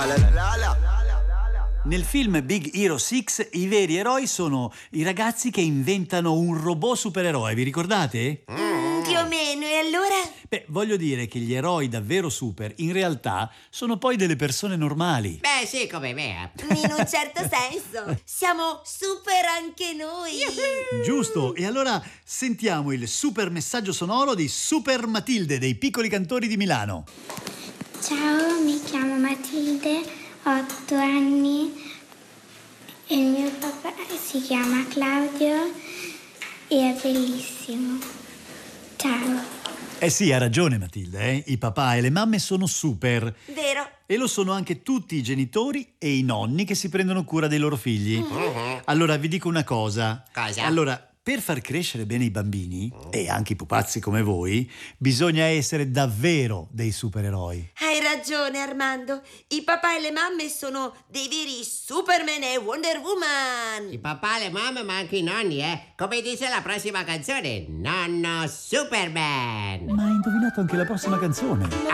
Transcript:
la la la la. Nel film Big Hero 6 i veri eroi sono i ragazzi che inventano un robot supereroe, vi ricordate? Più o meno, e allora? Beh, voglio dire che gli eroi davvero super in realtà sono poi delle persone normali. Beh, sì, come me. In un certo senso. Siamo super anche noi. Giusto, e allora sentiamo il super messaggio sonoro di Super Matilde dei Piccoli Cantori di Milano. Ciao, mi chiamo Matilde, ho 8 anni e il mio papà si chiama Claudio e è bellissimo. Ciao. Eh sì, ha ragione Matilde, eh? I papà e le mamme sono super. Vero? E lo sono anche tutti i genitori e i nonni che si prendono cura dei loro figli. Allora vi dico una cosa. Cosa? Allora, per far crescere bene i bambini, e anche i pupazzi come voi, bisogna essere davvero dei supereroi. Hai ragione, Armando. I papà e le mamme sono dei veri Superman e Wonder Woman. Il papà, le mamme, ma anche i nonni, Come dice la prossima canzone, Nonno Superman. Ma hai indovinato anche la prossima canzone.